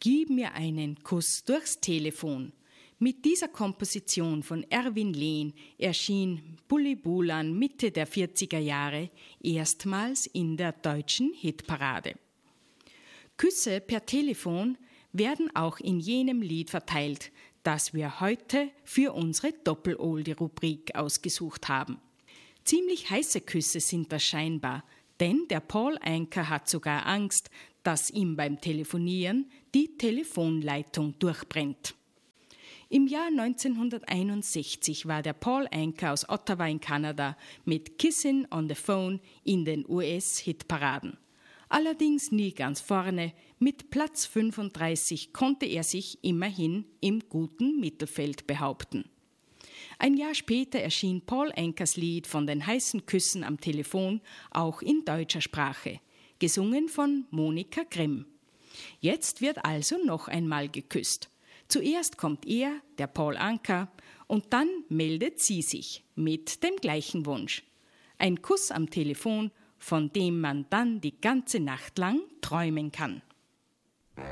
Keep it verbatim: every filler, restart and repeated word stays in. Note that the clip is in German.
Gib mir einen Kuss durchs Telefon. Mit dieser Komposition von Erwin Lehn erschien Bulibulan Mitte der vierziger Jahre erstmals in der deutschen Hitparade. Küsse per Telefon werden auch in jenem Lied verteilt, das wir heute für unsere Doppel-Oldie-Rubrik ausgesucht haben. Ziemlich heiße Küsse sind das scheinbar, denn der Paul Anka hat sogar Angst, dass ihm beim Telefonieren die Telefonleitung durchbrennt. Im Jahr neunzehnhunderteinundsechzig war der Paul Anka aus Ottawa in Kanada mit Kissin' on the Phone in den U S-Hitparaden. Allerdings nie ganz vorne, mit Platz fünfunddreißig konnte er sich immerhin im guten Mittelfeld behaupten. Ein Jahr später erschien Paul Ankas Lied von den heißen Küssen am Telefon auch in deutscher Sprache, gesungen von Monika Grimm. Jetzt wird also noch einmal geküsst. Zuerst kommt er, der Paul Anka, und dann meldet sie sich mit dem gleichen Wunsch. Ein Kuss am Telefon, von dem man dann die ganze Nacht lang träumen kann.